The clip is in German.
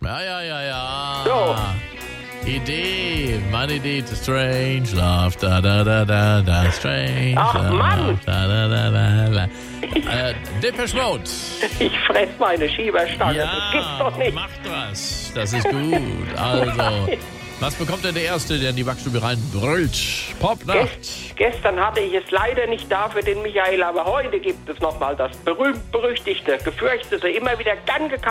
Ja. So. Idee, meine Idee, Strange Love, da, Strange Ach, Love, Mann. da. Depeche Mode. Ich fress meine Schieberstange. Das gibt's Ja, doch nicht. macht was. Das ist gut. Also, was bekommt denn der Erste, der in die Backstube reinbrüllt? Popnacht. Gestern hatte ich es leider nicht da für den Michael, aber heute gibt es nochmal das berühmt-berüchtigte, gefürchtete, immer wieder gern gekaufte